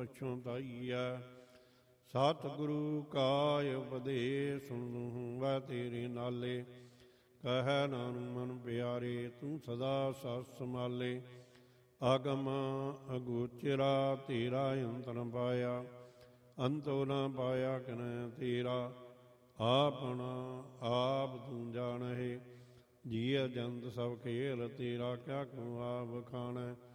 ਪਛਤਾਈਐ। ਸਤਿਗੁਰੂ ਕਾ ਉਪਦੇਸ਼ ਸੁਣੂੰ ਵੈ ਤੇਰੇ ਨਾਲੇ, ਕਹਿ ਨਾਨਕ ਮਨ ਪਿਆਰੇ ਤੂੰ ਸਦਾ ਸਤ ਸੰਭਾਲੇ। ਆਗਮ ਅਗੋਚਰਾ ਤੇਰਾ ਅੰਤਰ ਪਾਇਆ, ਅੰਤੋ ਨਾ ਪਾਇਆ ਕਿਨੈ ਤੇਰਾ। ਆਪਣਾ ਆਪ ਤੂੰ ਜਾਣਹਿ, ਜੀਅ ਜੰਤ ਸਭ ਖੇਲ ਤੇਰਾ। ਕਿਆ ਕੋ ਆਪ ਖਾਣੈ